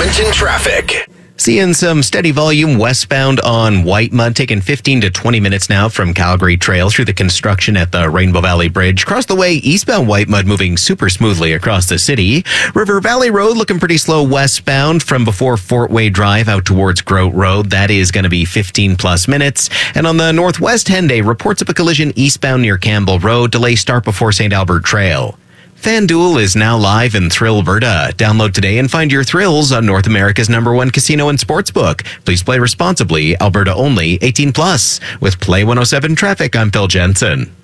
Edmonton traffic. Seeing some steady volume westbound on Whitemud, taking 15 to 20 minutes now from Calgary Trail through the construction at the Rainbow Valley Bridge. Across the way, eastbound Whitemud moving super smoothly across the city. River Valley Road looking pretty slow westbound from before Fort Way Drive out towards Grote Road. That is going to be 15 plus minutes. And on the Northwest Henday, reports of a collision eastbound near Campbell Road. Delay start before St. Albert Trail. FanDuel is now live in Thrillberta. Download today and find your thrills on North America's #1 casino and sportsbook. Please play responsibly. Alberta only. 18 plus. With Play 107 Traffic, I'm Phil Jensen.